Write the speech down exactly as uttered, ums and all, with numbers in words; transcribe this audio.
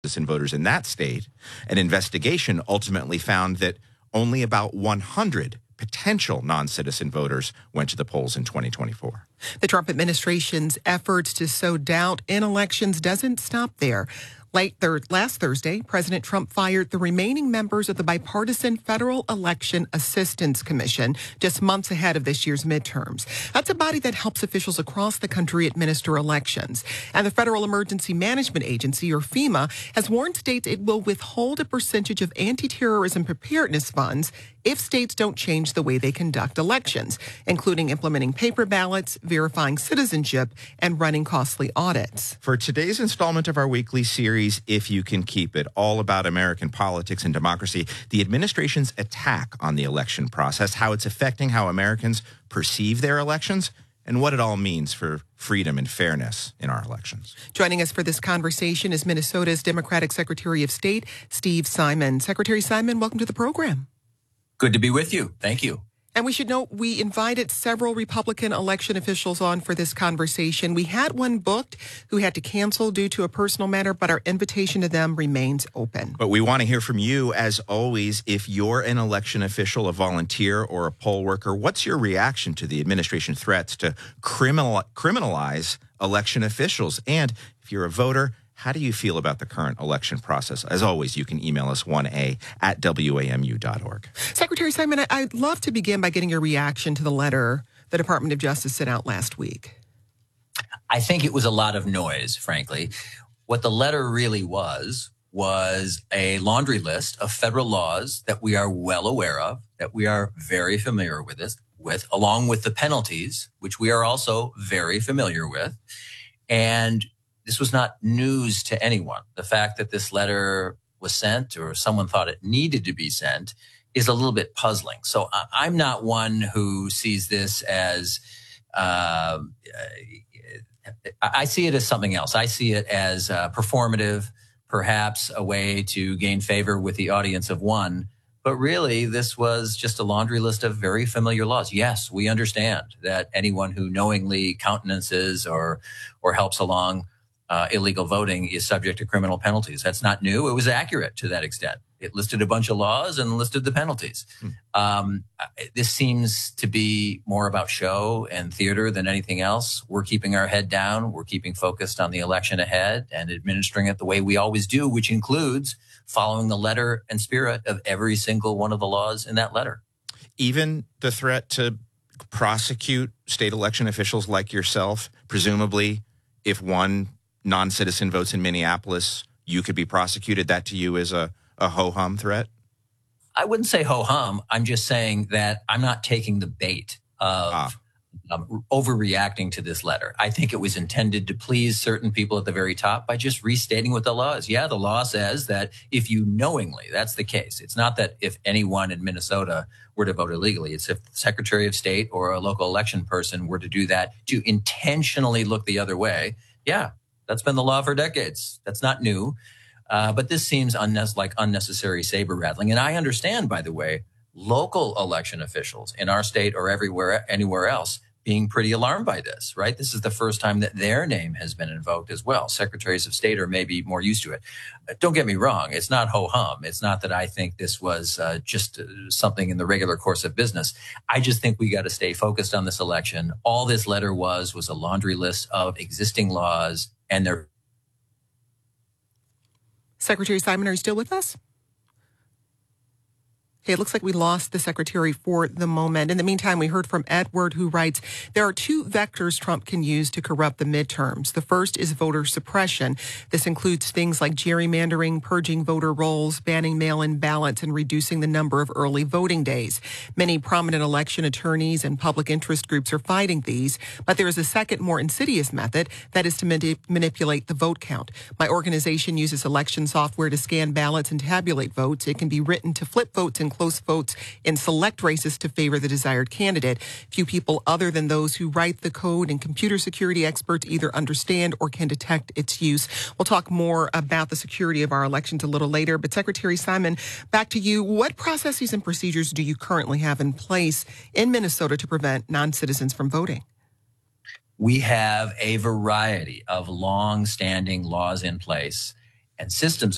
citizen voters in that state. An investigation ultimately found that only about one hundred potential non-citizen voters went to the polls in twenty twenty-four. The Trump administration's efforts to sow doubt in elections doesn't stop there. Late thir- last Thursday, President Trump fired the remaining members of the bipartisan Federal Election Assistance Commission just months ahead of this year's midterms. That's a body that helps officials across the country administer elections. And the Federal Emergency Management Agency, or FEMA, has warned states it will withhold a percentage of anti-terrorism preparedness funds if states don't change the way they conduct elections, including implementing paper ballots, verifying citizenship, and running costly audits. For today's installment of our weekly series, If You Can Keep It, all about American politics and democracy, the administration's attack on the election process, how it's affecting how Americans perceive their elections, and what it all means for freedom and fairness in our elections. Joining us for this conversation is Minnesota's Democratic Secretary of State, Steve Simon. Secretary Simon, welcome to the program. Good to be with you. Thank you. And we should note we invited several Republican election officials on for this conversation. We had one booked who had to cancel due to a personal matter, but our invitation to them remains open. But we want to hear from you, as always. If you're an election official, a volunteer, or a poll worker, what's your reaction to the administration threats to criminal, criminalize election officials? And if you're a voter, how do you feel about the current election process? As always, you can email us one A at W A M U dot org. Secretary Simon, I'd love to begin by getting your reaction to the letter the Department of Justice sent out last week. I think it was a lot of noise, frankly. What the letter really was, was a laundry list of federal laws that we are well aware of, that we are very familiar with, this, with along with the penalties, which we are also very familiar with. And this was not news to anyone. The fact that this letter was sent or someone thought it needed to be sent is a little bit puzzling. So I'm not one who sees this as, uh, I see it as something else. I see it as uh, performative, perhaps a way to gain favor with the audience of one. But really, this was just a laundry list of very familiar laws. Yes, we understand that anyone who knowingly countenances or or helps along Uh, illegal voting is subject to criminal penalties. That's not new. It was accurate to that extent. It listed a bunch of laws and listed the penalties. Hmm. Um, this seems to be more about show and theater than anything else. We're keeping our head down. We're keeping focused on the election ahead and administering it the way we always do, which includes following the letter and spirit of every single one of the laws in that letter. Even the threat to prosecute state election officials like yourself, presumably if one non-citizen votes in Minneapolis, you could be prosecuted. That to you is a, a ho-hum threat? I wouldn't say ho-hum. I'm just saying that I'm not taking the bait of ah. um, overreacting to this letter. I think it was intended to please certain people at the very top by just restating what the law is. Yeah, the law says that if you knowingly, that's the case. It's not that if anyone in Minnesota were to vote illegally. It's if the Secretary of State or a local election person were to do that, to intentionally look the other way. Yeah. That's been the law for decades. That's not new. Uh, but this seems unne- like unnecessary saber rattling. And I understand, by the way, local election officials in our state or everywhere, anywhere else being pretty alarmed by this, right? This is the first time that their name has been invoked as well. Secretaries of State are maybe more used to it. Uh, don't get me wrong. It's not ho-hum. It's not that I think this was uh, just uh, something in the regular course of business. I just think we got to stay focused on this election. All this letter was, was a laundry list of existing laws. And they're Secretary Simon, are you still with us? Okay, it looks like we lost the secretary for the moment. In the meantime, we heard from Edward, who writes, there are two vectors Trump can use to corrupt the midterms. The first is voter suppression. This includes things like gerrymandering, purging voter rolls, banning mail-in ballots, and reducing the number of early voting days. Many prominent election attorneys and public interest groups are fighting these, but there is a second, more insidious method, that is to manip- manipulate the vote count. My organization uses election software to scan ballots and tabulate votes. It can be written to flip votes and close votes in select races to favor the desired candidate. Few people other than those who write the code and computer security experts either understand or can detect its use. We'll talk more about the security of our elections a little later. But Secretary Simon, back to you. What processes and procedures do you currently have in place in Minnesota to prevent non-citizens from voting? We have a variety of long-standing laws in place and systems